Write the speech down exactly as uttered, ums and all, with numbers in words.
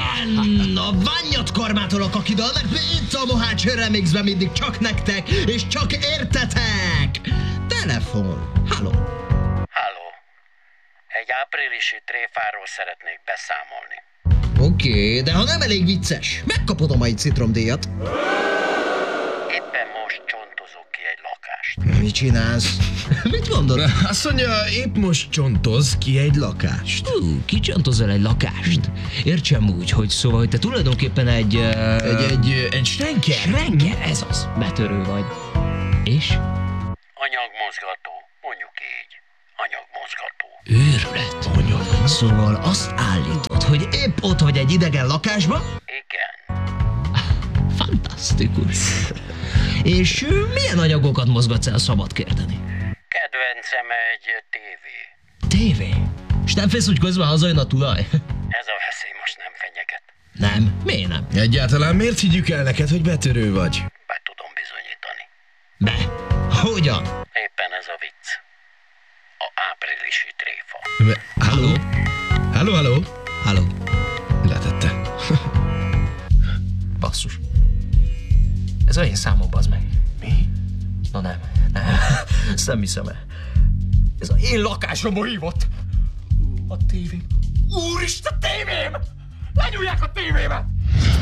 Igen, a Ványat karmától akidal, mert itt a Mohács Remixben mindig csak nektek, és csak értetek. Telefon. Halló. Halló. Egy áprilisi tréfáról szeretnék beszámolni. Oké, okay, de ha nem elég vicces, megkapod a mai citromdíjat. Éppen most csontozok ki egy lakást. Mit csinálsz? Mit gondolod? Azt mondja, épp most csontoz ki egy lakást. Hú, kicsontozol egy lakást? Értsem úgy, hogy szóval, hogy te tulajdonképpen egy... Uh, Egy, egy, egy strenker. Renker, ez az. Betörő vagy. És? Anyagmozgató. Mondjuk így. Anyagmozgató. Őrület. Anyag. Szóval azt állítod, hogy Épp ott vagy egy idegen lakásban? Igen. fantasztikus. És ö, milyen anyagokat mozgatsz el, szabad kérdeni? Kedvencem egy tévé. Tévé? És nem félsz, hogy közben hazajön a tulaj? Ez a veszély most nem fenyeget. Nem. Miért nem? Egyáltalán miért higgyük el neked, hogy betörő vagy? Be tudom bizonyítani. Be. Hogyan? Éppen ez a vicc. A áprilisi tréfa. Halló? Halló, halló? Halló. Letette. Basszus. Ez olyan számom, bazd meg. Mi? Na nem, nem. Ezt nem hiszem el. Ez az én lakásomba hívott. A tévém. Úristen, tévém! Lenyúlják a tévémet!